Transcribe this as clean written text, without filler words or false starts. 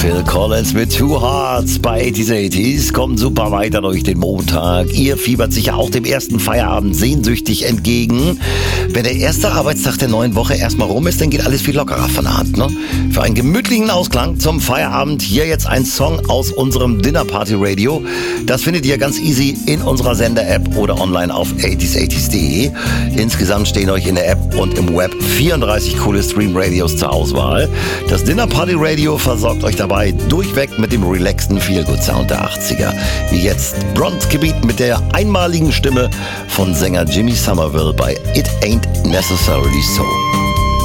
Phil Collins mit Two Hearts bei 80s kommt super weiter durch den Montag. Ihr fiebert sicher auch dem ersten Feierabend sehnsüchtig entgegen. Wenn der erste Arbeitstag der neuen Woche erstmal rum ist, dann geht alles viel lockerer von der Hand, ne? Für einen gemütlichen Ausklang zum Feierabend hier jetzt ein Song aus unserem Dinner Party Radio. Das findet ihr ganz easy in unserer Sender-App oder online auf 80s80s.de. Insgesamt stehen euch in der App und im Web 34 coole Stream-Radios zur Auswahl. Das Dinner Party Radio versorgt euch dabei durchweg mit dem relaxten Feel-Good-Sound der 80er. Wie jetzt Bronzegebiet mit der einmaligen Stimme von Sänger Jimmy Somerville bei It Ain't Necessarily So.